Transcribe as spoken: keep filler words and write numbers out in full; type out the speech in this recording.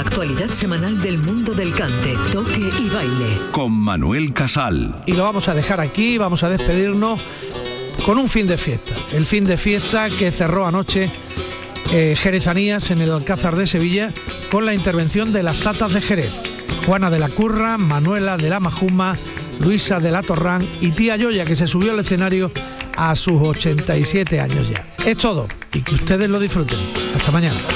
actualidad semanal del mundo del cante, toque y baile. Con Manuel Casal. Y lo vamos a dejar aquí, vamos a despedirnos con un fin de fiesta. El fin de fiesta que cerró anoche eh, Jerezanías en el Alcázar de Sevilla con la intervención de las Tatas de Jerez. Juana de la Curra, Manuela de la Majuma, Luisa de la Torrán y tía Yoya, que se subió al escenario a sus ochenta y siete años ya. Es todo y que ustedes lo disfruten. Hasta mañana.